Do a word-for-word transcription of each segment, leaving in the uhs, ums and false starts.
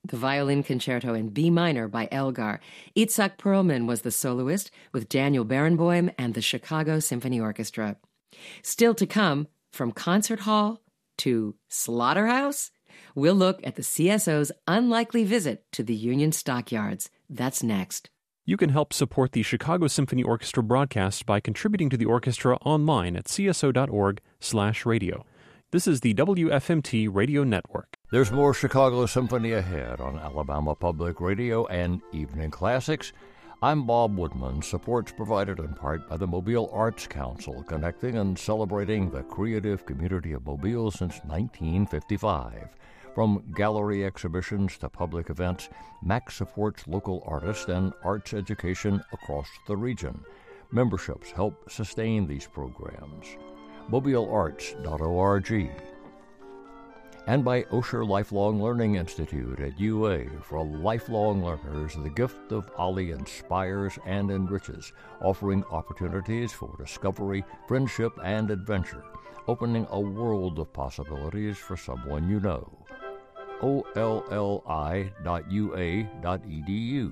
the Violin Concerto in B minor by Elgar. Itzhak Perlman was the soloist with Daniel Barenboim and the Chicago Symphony Orchestra. Still to come, from concert hall to slaughterhouse, we'll look at the C S O's unlikely visit to the Union Stockyards. That's next. You can help support the Chicago Symphony Orchestra broadcast by contributing to the orchestra online at c s o dot org slash radio. This is the W F M T Radio Network. There's more Chicago Symphony ahead on Alabama Public Radio and Evening Classics. I'm Bob Woodman. Support's provided in part by the Mobile Arts Council, connecting and celebrating the creative community of Mobile since nineteen fifty-five. From gallery exhibitions to public events, M A C supports local artists and arts education across the region. Memberships help sustain these programs. mobile arts dot org. And by Osher Lifelong Learning Institute at U A. For lifelong learners, the gift of Ollie inspires and enriches, offering opportunities for discovery, friendship, and adventure, opening a world of possibilities for someone you know. O L L I dot U A dot E D U.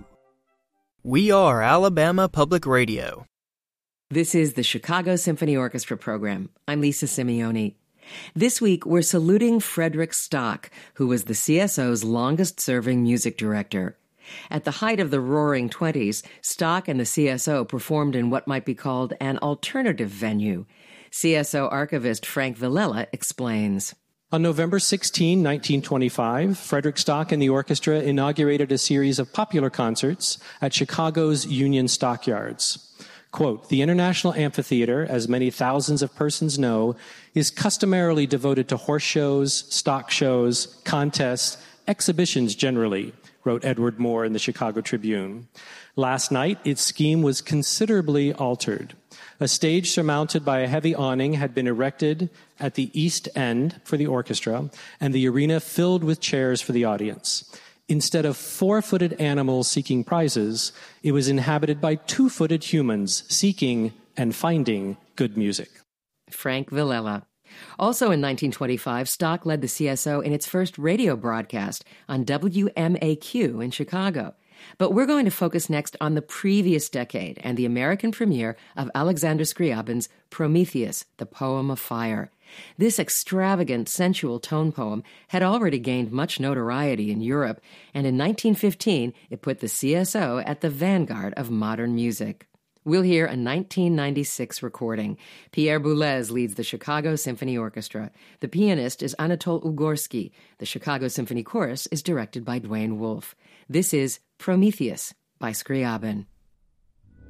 We are Alabama Public Radio. This is the Chicago Symphony Orchestra program. I'm Lisa Simeone. This week, we're saluting Frederick Stock, who was the C S O's longest-serving music director. At the height of the Roaring Twenties, Stock and the C S O performed in what might be called an alternative venue. C S O archivist Frank Villela explains. On November sixteenth, nineteen twenty-five, Frederick Stock and the orchestra inaugurated a series of popular concerts at Chicago's Union Stockyards. Quote, the International Amphitheater, as many thousands of persons know, is customarily devoted to horse shows, stock shows, contests, exhibitions generally, wrote Edward Moore in the Chicago Tribune. Last night, its scheme was considerably altered. A stage surmounted by a heavy awning had been erected at the east end for the orchestra, and the arena filled with chairs for the audience. Instead of four-footed animals seeking prizes, it was inhabited by two-footed humans seeking and finding good music. Frank Villela. Also in nineteen twenty-five, Stock led the C S O in its first radio broadcast on W M A Q in Chicago. But we're going to focus next on the previous decade and the American premiere of Alexander Scriabin's Prometheus, the Poem of Fire. This extravagant, sensual tone poem had already gained much notoriety in Europe, and in nineteen fifteen, it put the C S O at the vanguard of modern music. We'll hear a nineteen ninety-six recording. Pierre Boulez leads the Chicago Symphony Orchestra. The pianist is Anatol Ugorsky. The Chicago Symphony Chorus is directed by Dwayne Wolfe. This is Prometheus by Scriabin.